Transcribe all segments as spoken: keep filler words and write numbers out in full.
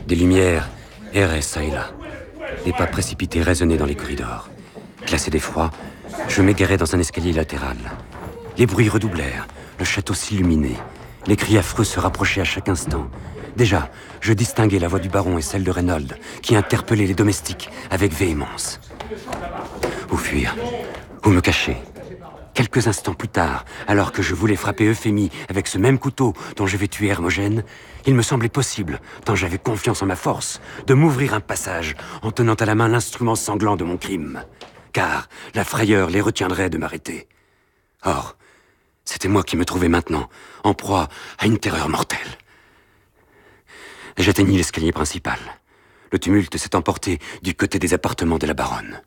Des lumières erraient çà et là. Des pas précipités résonnaient dans les corridors. Glacé d'effroi, je m'égarais dans un escalier latéral. Les bruits redoublèrent, le château s'illuminait. Les cris affreux se rapprochaient à chaque instant. Déjà, je distinguais la voix du baron et celle de Reynolds, qui interpellaient les domestiques avec véhémence. Où fuir? Où me cacher? Quelques instants plus tard, alors que je voulais frapper Euphémie avec ce même couteau dont j'avais tué Hermogène, il me semblait possible, tant j'avais confiance en ma force, de m'ouvrir un passage en tenant à la main l'instrument sanglant de mon crime. Car la frayeur les retiendrait de m'arrêter. Or, c'était moi qui me trouvais maintenant, en proie à une terreur mortelle. J'atteignis l'escalier principal. Le tumulte s'est emporté du côté des appartements de la baronne.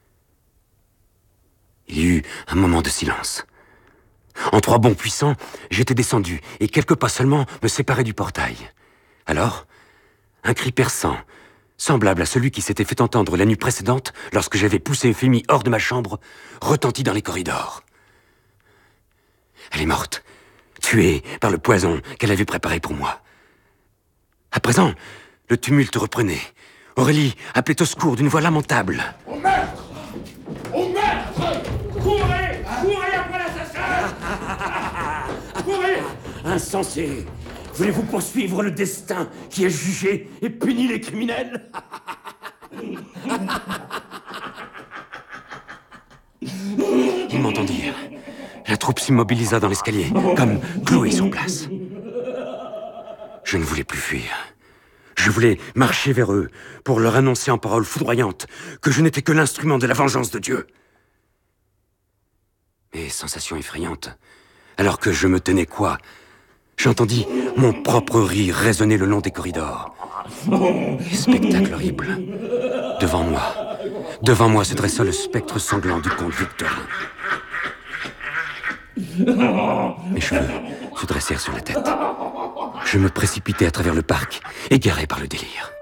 Il y eut un moment de silence. En trois bonds puissants, j'étais descendu, et quelques pas seulement me séparaient du portail. Alors, un cri perçant, semblable à celui qui s'était fait entendre la nuit précédente, lorsque j'avais poussé Euphémie hors de ma chambre, retentit dans les corridors. Elle est morte, tuée par le poison qu'elle avait préparé pour moi. À présent, le tumulte reprenait. Aurélie appelait au secours d'une voix lamentable. Au meurtre! Au meurtre! Courez! Courez après l'assassin! Courez! Insensé! Voulez-vous poursuivre le destin qui a jugé et puni les criminels? Ils m'entendirent. La troupe s'immobilisa dans l'escalier, comme clouée sur place. Je ne voulais plus fuir. Je voulais marcher vers eux pour leur annoncer en paroles foudroyantes que je n'étais que l'instrument de la vengeance de Dieu. Mais sensation effrayante, alors que je me tenais quoi, j'entendis mon propre rire résonner le long des corridors. Et spectacle horrible. Devant moi, devant moi se dressa le spectre sanglant du comte Victorin. Mes cheveux se dressèrent sur la tête. Je me précipitai à travers le parc, égaré par le délire.